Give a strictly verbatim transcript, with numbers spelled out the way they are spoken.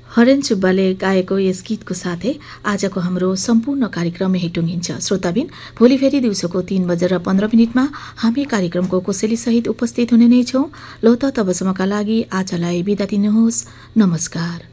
हरेन सुब्बाले गाएको यस गीतको साथै आजको हाम्रो सम्पूर्ण कार्यक्रम यही टुङ्गिन्छ। श्रोताबिन, भोलि फेरि दिउँसोको तीन बजेर पन्ध्र मिनटमा हामी कार्यक्रमको कोसेली सहित उपस्थित हुने नै छौँ। लौ त तबसम्मका लागि आजलाई बिदा दिनुहोस्। नमस्कार।